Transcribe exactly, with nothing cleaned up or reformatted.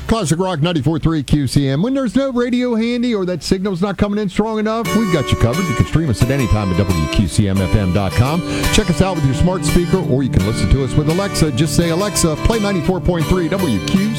Classic Rock ninety-four point three Q C M. When there's no radio handy or that signal's not coming in strong enough, we've got you covered. You can stream us at any time at W Q C M F M dot com. Check us out with your smart speaker, or you can listen to us with Alexa. Just say, Alexa, play ninety-four point three W Q C M.